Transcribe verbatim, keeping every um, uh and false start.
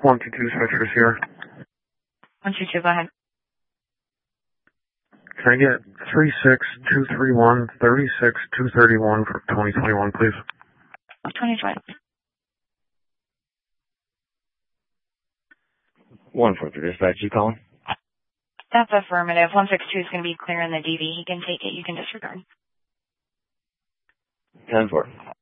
one two two switchers here. one two two, go ahead. Can I get three six two three one three six two three one for twenty twenty-one, please? twenty twenty. one four three, dispatch, you calling? That's affirmative. one six two is going to be clear in the D V. He can take it. You can disregard. ten four.